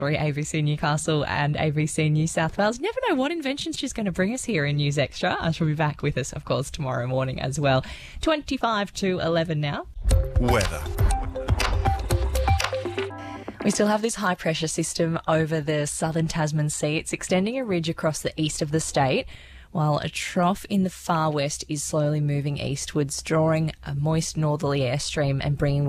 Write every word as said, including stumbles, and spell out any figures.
A B C Newcastle and A B C New South Wales. Never know what inventions she's going to bring us here in News Extra. Uh, she'll be back with us, of course, tomorrow morning as well. twenty-five to eleven now. Weather. We still have this high pressure system over the southern Tasman Sea. It's extending a ridge across the east of the state, while a trough in the far west is slowly moving eastwards, drawing a moist northerly airstream and bringing